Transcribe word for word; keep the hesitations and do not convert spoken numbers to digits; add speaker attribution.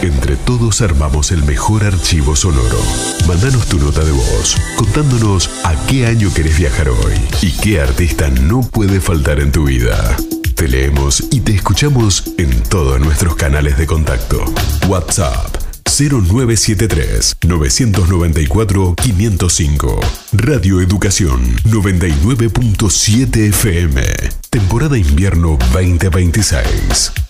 Speaker 1: Entre todos armamos el mejor archivo sonoro. Mándanos tu nota de voz, contándonos a qué año querés viajar hoy y qué artista no puede faltar en tu vida. Te leemos y te escuchamos en todos nuestros canales de contacto. WhatsApp cero nueve siete tres, nueve nueve cuatro, cinco cero cinco. Radio Educación noventa y nueve punto siete F M. Temporada invierno veinte veintiséis.